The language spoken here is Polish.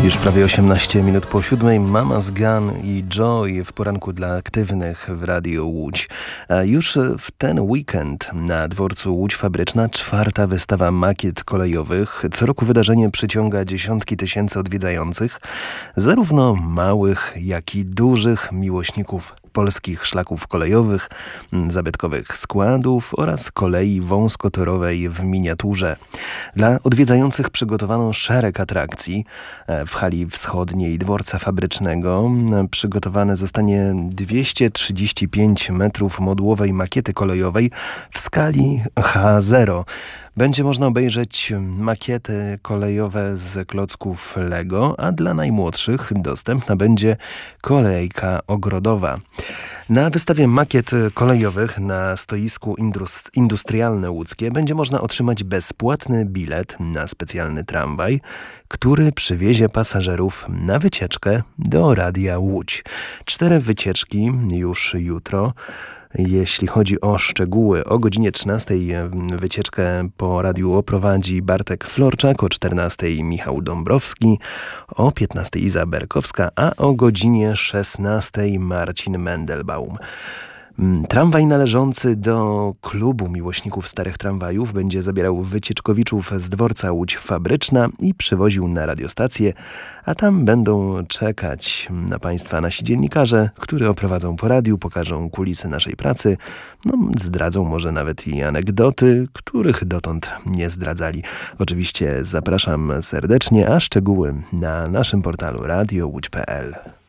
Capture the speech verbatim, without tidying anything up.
Już prawie osiemnaście minut po siódmej. Mama's Gun i Joy w poranku dla aktywnych w Radiu Łódź. A już w ten weekend na dworcu Łódź Fabryczna czwarta wystawa makiet kolejowych. Co roku wydarzenie przyciąga dziesiątki tysięcy odwiedzających, zarówno małych, jak i dużych miłośników polskich szlaków kolejowych, zabytkowych składów oraz kolei wąskotorowej w miniaturze. Dla odwiedzających przygotowano szereg atrakcji. W hali wschodniej dworca fabrycznego przygotowane zostanie dwieście trzydzieści pięć metrów modułowej makiety kolejowej w skali H zero. Będzie można obejrzeć makiety kolejowe z klocków Lego, a dla najmłodszych dostępna będzie kolejka ogrodowa. Na wystawie makiet kolejowych na stoisku Industrialne Łódzkie będzie można otrzymać bezpłatny bilet na specjalny tramwaj, który przywiezie pasażerów na wycieczkę do Radia Łódź. Cztery wycieczki już jutro. Jeśli chodzi o szczegóły, o godzinie trzynastej wycieczkę po radiu oprowadzi Bartek Florczak, o czternastej Michał Dąbrowski, o piętnastej Iza Berkowska, a o godzinie szesnastej Marcin Mendelbaum. Tramwaj należący do klubu miłośników starych tramwajów będzie zabierał wycieczkowiczów z dworca Łódź Fabryczna i przywoził na radiostację, a tam będą czekać na Państwa nasi dziennikarze, którzy oprowadzą po radiu, pokażą kulisy naszej pracy, no, zdradzą może nawet i anegdoty, których dotąd nie zdradzali. Oczywiście zapraszam serdecznie, a szczegóły na naszym portalu radio łódź kropka p l.